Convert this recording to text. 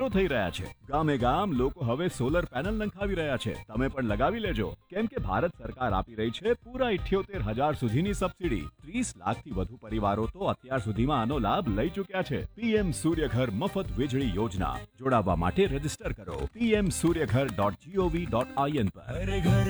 ફેરફારો થઈ રહ્યા છે. ગામે ગામ લોકો હવે સોલર પેનલ નંખાવી રહ્યા છે. તમે પણ લગાવી લેજો, કેમ કે ભારત સરકાર આપી રહી છે પૂરા 78,000 સુધીની સબસિડી. 30 લાખથી વધુ પરિવારો તો અત્યાર સુધીમાં આનો લાભ લઈ ચૂક્યા છે. પીએમ સૂર્યઘર મફત વીજળી યોજના. જોડાવા માટે રજીસ્ટર કરો pmsuryaghar.gov.in પર.